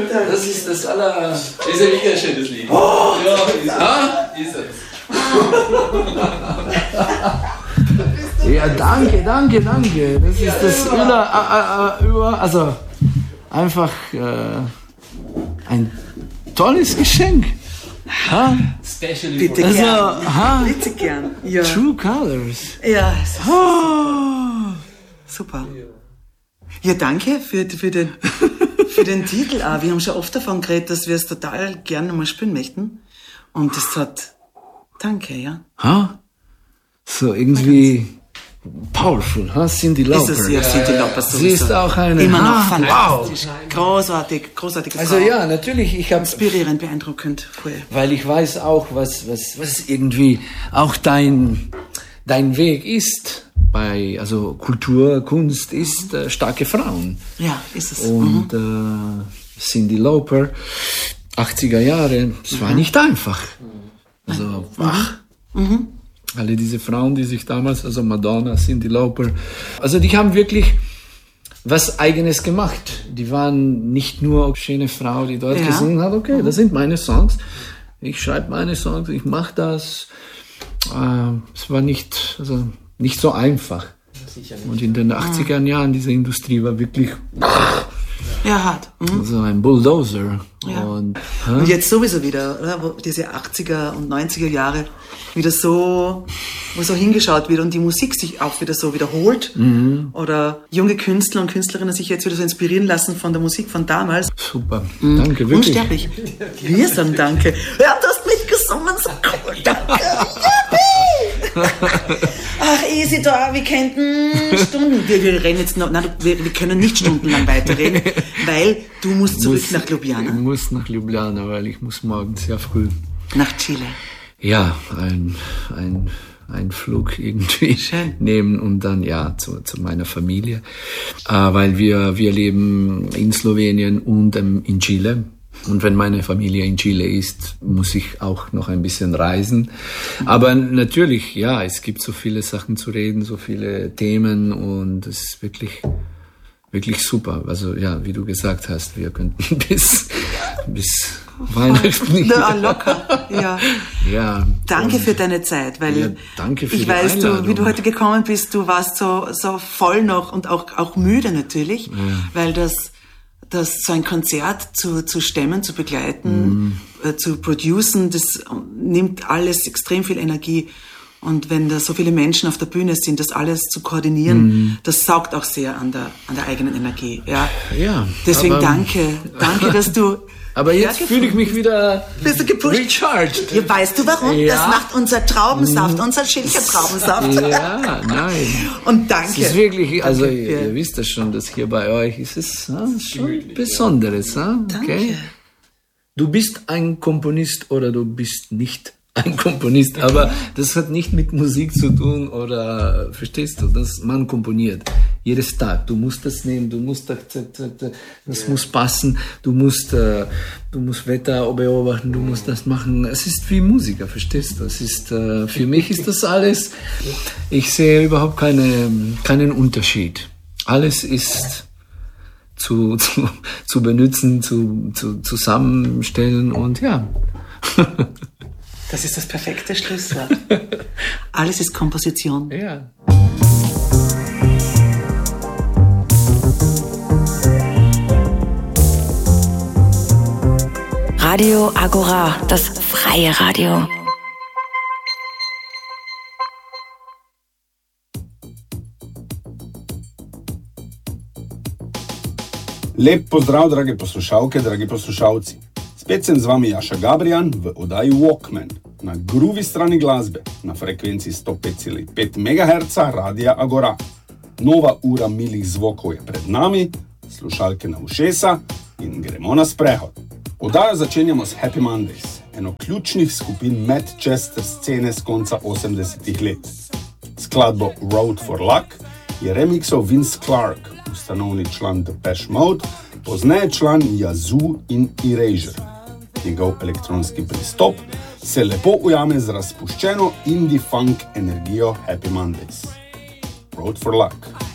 Das ist das ist ein mega schönes Lied. Oh, ja, ist es. Ja, danke. Das ist das also einfach ein tolles Geschenk. Ha? Bitte gern. Bitte gern. Ja. True Colors. Ja, super. Ja, danke für den Titel auch. Wir haben schon oft davon geredet, dass wir es total gerne nochmal spielen möchten. Und das hat... Danke, ja. Ha? So irgendwie powerful, ha? Cyndi Lauper. Ist es, ja, Cyndi Lauper sowieso. Sie ist auch eine... Immer noch fantastisch. Wow. Großartige Frau. Also ja, natürlich, ich habe... Inspirierend, beeindruckend. Cool. Weil ich weiß auch, was irgendwie auch dein Weg ist. Also Kultur, Kunst ist starke Frauen. Ja, ist es. Und Cyndi Lauper, 80er Jahre, es war nicht einfach. Also, alle diese Frauen, die sich damals, also Madonna, Cyndi Lauper, also die haben wirklich was Eigenes gemacht. Die waren nicht nur eine schöne Frau, die dort gesungen hat, okay, das sind meine Songs, ich schreibe meine Songs, ich mache das. Es war nicht so einfach. Und in den 80er Jahren, diese Industrie war wirklich... Ja, hart. So ein Bulldozer. Ja. Und jetzt sowieso wieder, oder? Wo diese 80er und 90er Jahre wieder so, wo so hingeschaut wird und die Musik sich auch wieder so wiederholt. Oder junge Künstler und Künstlerinnen sich jetzt wieder so inspirieren lassen von der Musik von damals. Super. Danke, wirklich. Unsterblich. Wir sagen danke. Ja, du hast mitgesungen, so cool. Danke. Ach, Isidor, wir könnten Stunden... Wir reden jetzt noch... Nein, wir können nicht stundenlang weiterreden, weil du musst zurück nach Ljubljana. Ich muss nach Ljubljana, weil ich muss morgen sehr früh... Nach Chile. Ja, ein Flug irgendwie nehmen und dann zu meiner Familie. Weil wir leben in Slowenien und in Chile. Und wenn meine Familie in Chile ist, muss ich auch noch ein bisschen reisen. Aber natürlich, ja, es gibt so viele Sachen zu reden, so viele Themen und es ist wirklich, wirklich super. Also ja, wie du gesagt hast, wir könnten bis Weihnachten. Ja, locker, ja. Ja. Danke für deine Zeit, weil danke für ich die weiß, Einladung. wie du heute gekommen bist, du warst so voll noch und auch müde natürlich, weil das so ein Konzert zu stemmen, zu begleiten, zu producen, das nimmt alles extrem viel Energie. Und wenn da so viele Menschen auf der Bühne sind, das alles zu koordinieren, das saugt auch sehr an der eigenen Energie. Ja. Deswegen danke, dass du... Aber jetzt fühle ich mich wieder recharged. Ja, weißt du warum? Ja. Das macht unser Traubensaft, unser Schilcher Traubensaft. Ja, nein. Und danke. Es ist wirklich, also ihr wisst das schon, dass hier bei euch ist es schon Besonderes. Okay? Danke. Du bist ein Komponist oder du bist nicht ein Komponist, aber das hat nicht mit Musik zu tun oder, verstehst du, dass man komponiert. Jedes Tag, du musst das nehmen, du musst das muss passen, du musst Wetter beobachten, du musst das machen. Es ist wie Musiker, verstehst du? Es ist, für mich ist das alles, ich sehe überhaupt keinen Unterschied. Alles ist zu benutzen, zu zusammenstellen und ja. Das ist das perfekte Schlusswort. Alles ist Komposition. Ja. Radio Agora, das freie Radio. Lep pozdrav, drage poslušalke, dragi poslušalci. Spet sem z vami Jaša Gabrijan v oddaji Walkman, na groovy strani glasbe, na frekvenci 105,5 MHz Radia Agora. Nova ura milih zvokov je pred nami, slušalke na ušesa in gremo na sprehod. Oddajo začenjamo s Happy Mondays, eno ključnih skupin Manchester scene z konca 80-ih let. Skladbo Road for Luck je remixal Vince Clarke, ustanovni član Depeche Mode, pozneje član Yazoo in Erasure. Njegov elektronski pristop se lepo ujame z razpuščeno indie funk energijo Happy Mondays. Road for Luck.